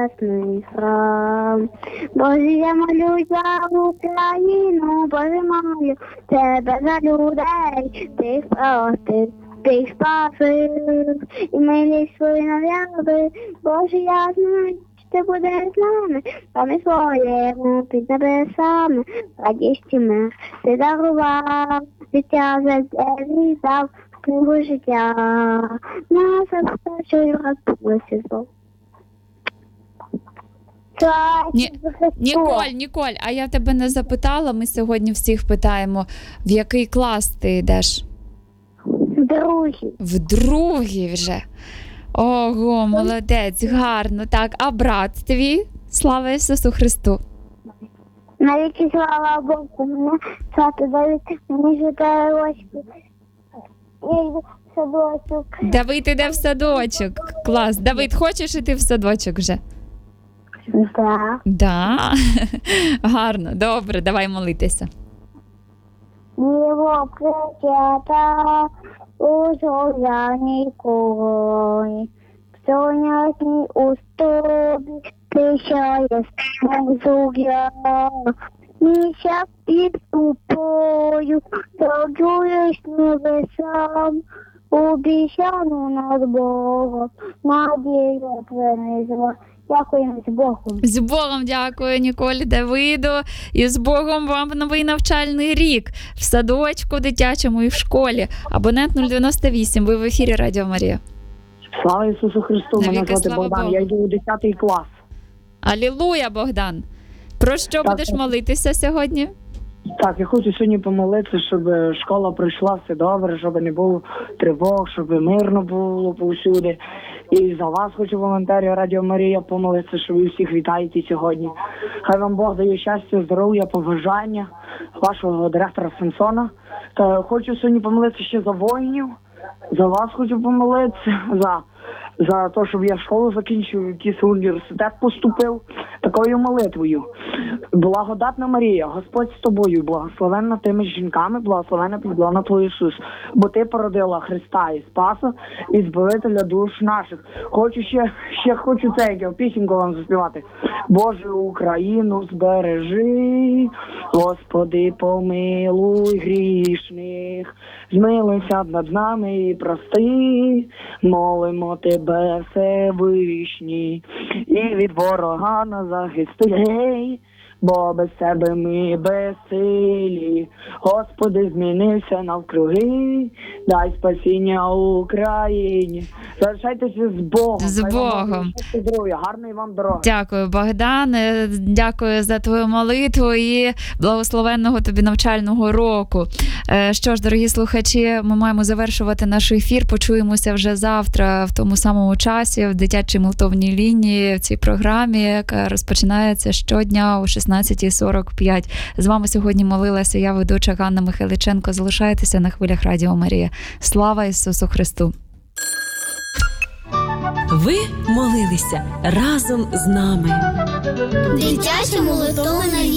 небесний храм. Боже, я молю за Україну, Боже, молю тебе за людей, ти простив, ти спасив, і милість свою нав'яви. Боже, я знаю, що ти будеш з нами, там і своєму під небесами, радість і мир ти дарував, життя за тебе дав, книгу життя, нас обстачує радуйся Бог. Ніколь, а я тебе не запитала, ми сьогодні всіх питаємо, в який клас ти йдеш? Другий. В другий вже. Ого, молодець, гарно. Так, а брат твій? Слава Ісусу Христу. Навіки слава Богу, мене звати Давид, мені 4 рочки. Я йду в садочок. Давид іде в садочок. Клас. Давид, хочеш іти в садочок вже? Так. Да. Гарно, добре, давай молитися. Його причата у зоряній короні, в сонячній уступі тишає снег зоря. Місяць під купою роджуєш небесам, обіцяну над Богом, надію принесла. Дякуємо з Богом. З Богом дякую, Ніколі, Давиду. І з Богом вам новий навчальний рік. В садочку, дитячому і в школі. Абонент 098. Ви в ефірі Радіо Марія. Слава Ісусу Христу. Мене звати Богдан. Богу. Я йду у 10 клас. Алілуя, Богдан. Про що будеш молитися сьогодні? Так, я хочу сьогодні помолитися, щоб школа пройшла все добре, щоб не було тривог, щоб мирно було повсюди. І за вас хочу, волонтерів Радіо Марія, помолитися, що ви всіх вітаєте сьогодні. Хай вам Бог дає щастя, здоров'я, побажання вашого директора Самсона. Та хочу сьогодні помолитися ще за воїнів. За вас хочу помолитися, за те, щоб я школу закінчив, в якийсь університет поступив, такою молитвою. Благодатна Марія, Господь з тобою, благословенна тими жінками, благословенна плодлона Твоя Ісус, бо Ти породила Христа і Спаса, і Збавителя душ наших. Хочу ще хочу пісеньку вам заспівати. Боже, Україну збережи, Господи, помилуй грішних, змилуйся над нами і прости, молимо Тебе, Всевишній, і від ворога нас захисти, бо без Тебе ми безсилі. Господи, змінився навкруги, дай спасіння Україні. Залишайтеся з Богом. З Богом. Гарної вам дороги. Дякую, Богдан. Дякую за твою молитву і благословенного тобі навчального року. Що ж, дорогі слухачі, ми маємо завершувати наш ефір. Почуємося вже завтра в тому самому часі, в дитячій молитовній лінії, в цій програмі, яка розпочинається щодня о 16:45. З вами сьогодні молилася я, ведуча Ганна Михайличенко. Залишайтеся на хвилях Радіо Марія. Слава Ісусу Христу! Ви молилися разом з нами. Дитяча молитовна лінія.